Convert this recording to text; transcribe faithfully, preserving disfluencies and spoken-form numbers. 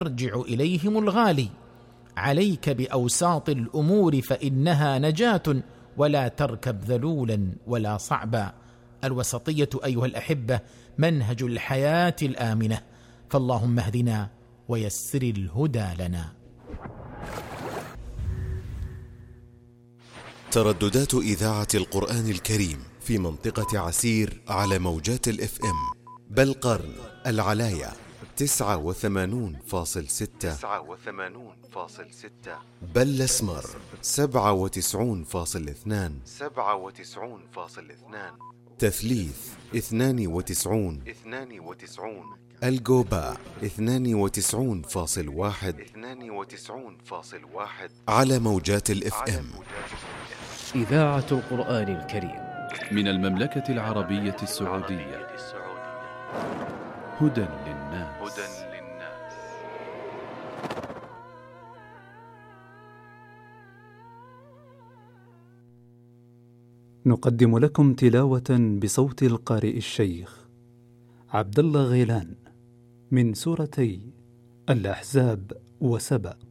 ترجع إليهم الغالي. عليك بأوساط الأمور فإنها نجاة، ولا تركب ذلولا ولا صعبا. الوسطية أيها الأحبة منهج الحياة الآمنة، فاللهم اهدنا ويسر الهدى لنا. ترددات إذاعة القرآن الكريم في منطقة عسير على موجات الاف ام: بالقرن، العلاية تسعة وثمانون فاصل ستة، بل اسمر سبعة وتسعون فاصل اثنان، تثليث اثنان وتسعون، الجوباء اثنان وتسعون فاصل واحد على موجات الاف ام. إذاعة القرآن الكريم من المملكة العربية السعودية، هدى للناس. نقدم لكم تلاوة بصوت القارئ الشيخ عبد الله غيلان من سورتي الأحزاب وسبأ.